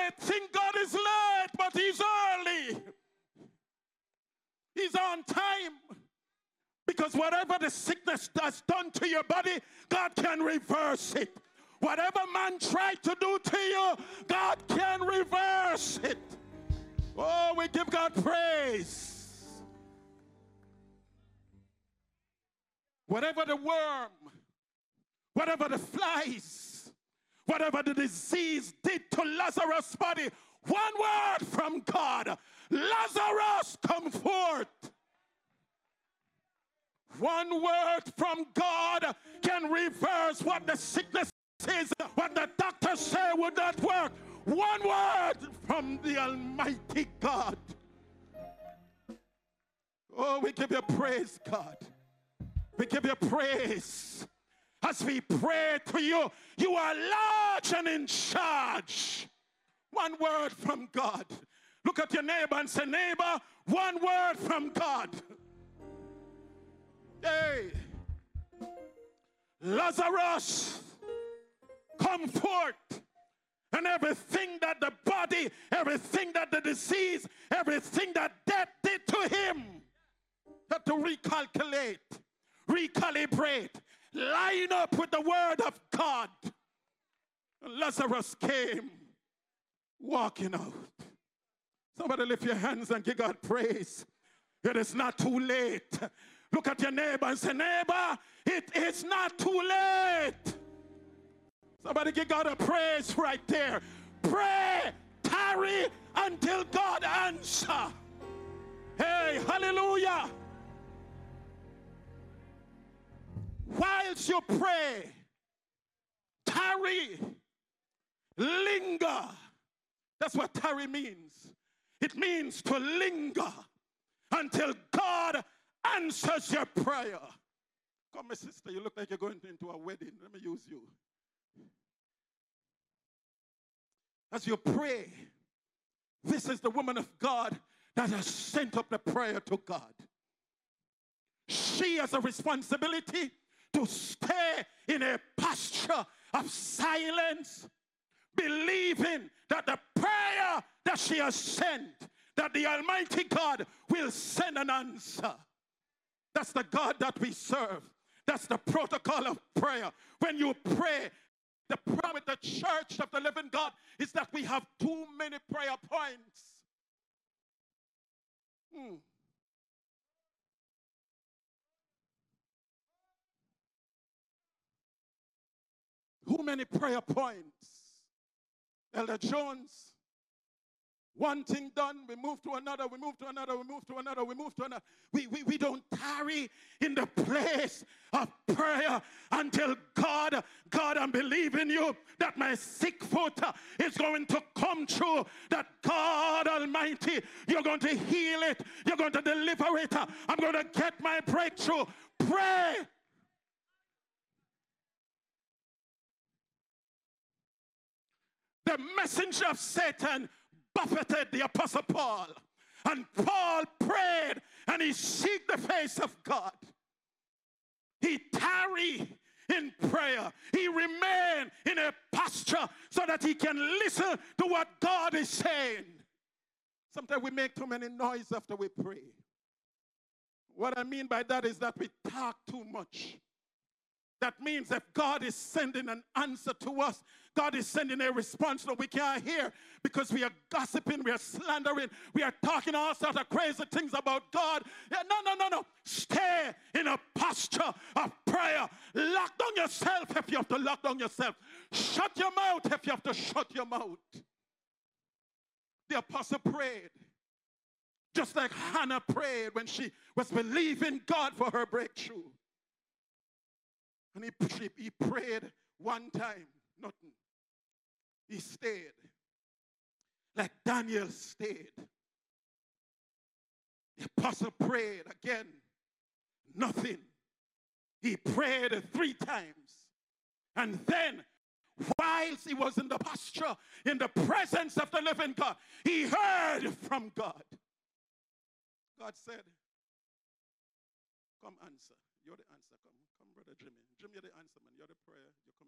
may think God is late, but he's early. He's on time. Because whatever the sickness has done to your body, God can reverse it. Whatever man tried to do to you, God can reverse it. Oh, we give God praise. Whatever the worm, whatever the flies, whatever the disease did to Lazarus' body, one word from God, Lazarus, come forth. One word from God can reverse what the sickness is, what the doctors say would not work. One word from the Almighty God. Oh, we give you praise, God. We give you praise. As we pray to you, you are large and in charge. One word from God. Look at your neighbor and say, neighbor, one word from God. Hey, Lazarus, come forth. And everything that the body, everything that the disease, everything that death did to him, had to recalculate, recalibrate, line up with the word of God. And Lazarus came walking out. Somebody lift your hands and give God praise. It is not too late. Look at your neighbor and say, neighbor, it is not too late. Somebody give God a praise right there. Pray, tarry until God answer. Hey, hallelujah. Whilst you pray, tarry, linger. That's what tarry means. It means to linger until God answers your prayer. Come, my sister, you look like you're going into a wedding. Let me use you. As you pray, this is the woman of God that has sent up the prayer to God. She has a responsibility to stay in a posture of silence, believing that the prayer that she has sent, that the Almighty God will send an answer. That's the God that we serve. That's the protocol of prayer. When you pray, the problem with the church of the living God is that we have too many prayer points. Too many prayer points. Elder Jones, one thing done, we move to another, we move to another, we move to another, we move to another. We don't tarry in the place of prayer until God, I'm believing you that my sick foot is going to come true, that God Almighty, you're going to heal it, you're going to deliver it, I'm going to get my breakthrough. Pray. The messenger of Satan buffeted the Apostle Paul. And Paul prayed and he seeked the face of God. He tarried in prayer. He remained in a posture so that he can listen to what God is saying. Sometimes we make too many noise after we pray. What I mean by that is that we talk too much. That means if God is sending an answer to us, God is sending a response that we can't hear because we are gossiping, we are slandering, we are talking all sorts of crazy things about God. Yeah, no. Stay in a posture of prayer. Lock down yourself if you have to lock down yourself. Shut your mouth if you have to shut your mouth. The apostle prayed. Just like Hannah prayed when she was believing God for her breakthrough. And he prayed one time, nothing. He stayed. Like Daniel stayed. The apostle prayed again, nothing. He prayed 3 times. And then, whilst he was in the posture, in the presence of the living God, he heard from God. God said, come answer. You're the answer. Come, Brother Jimmy. Jimmy, you're the answer, man. You're the prayer. You come.